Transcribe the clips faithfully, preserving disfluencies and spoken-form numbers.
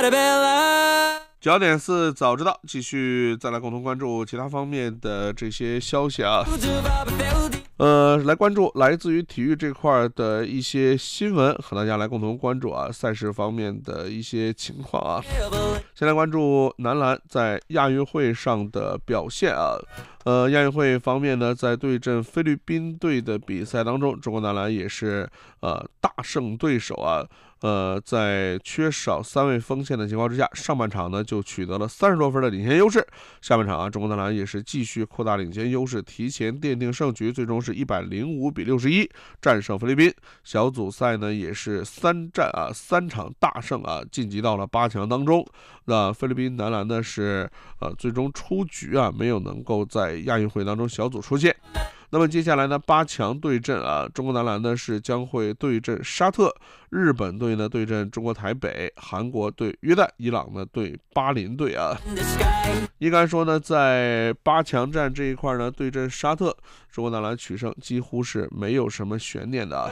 焦点四早知道，继续再来共同关注其他方面的这些消息啊。呃，来关注来自于体育这块的一些新闻，和大家来共同关注啊赛事方面的一些情况啊。先来关注男篮在亚运会上的表现啊。呃，亚运会方面呢，在对阵菲律宾队的比赛当中，中国男篮也是呃大胜对手啊。呃，在缺少三位锋线的情况之下，上半场呢就取得了三十多分的领先优势。下半场啊，中国男篮也是继续扩大领先优势，提前奠定胜局，最终是一百零五比六十一战胜菲律宾。小组赛呢也是三战啊三场大胜啊，晋级到了八强当中。那菲律宾男篮呢是呃最终出局啊，没有能够在亚运会当中小组出线。那么接下来呢，八强对阵啊，中国男篮呢是将会对阵沙特，日本队呢对阵中国台北，韩国对约旦，伊朗呢对巴林队啊。应该说呢，在八强战这一块呢，对阵沙特，中国男篮取胜几乎是没有什么悬念的啊。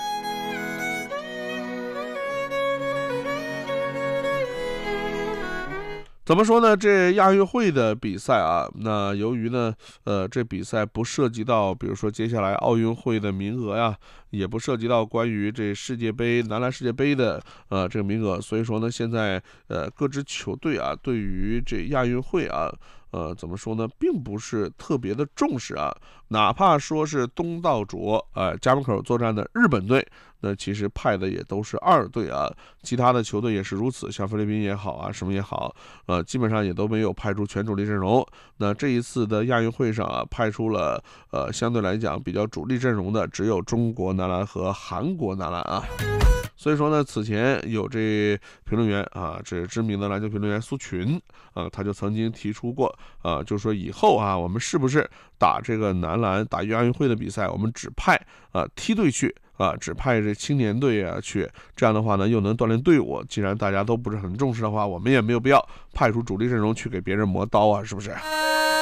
怎么说呢？这亚运会的比赛啊，那由于呢，呃，这比赛不涉及到，比如说接下来奥运会的名额呀，也不涉及到关于这世界杯、男篮世界杯的呃这个名额，所以说呢，现在呃各支球队啊，对于这亚运会啊，呃，怎么说呢，并不是特别的重视啊。哪怕说是东道主，呃，家门口作战的日本队，那其实派的也都是二队啊。其他的球队也是如此，像菲律宾也好啊，什么也好，呃，基本上也都没有派出全主力阵容。那这一次的亚运会上啊，派出了呃相对来讲比较主力阵容的，只有中国男篮和韩国男篮啊。所以说呢，此前有这评论员啊，这知名的篮球评论员苏群啊，他就曾经提出过啊，就说以后啊，我们是不是打这个男篮打亚运会的比赛，我们只派啊梯队去啊，只派这青年队啊去，这样的话呢，又能锻炼队伍。既然大家都不是很重视的话，我们也没有必要派出主力阵容去给别人磨刀啊，是不是？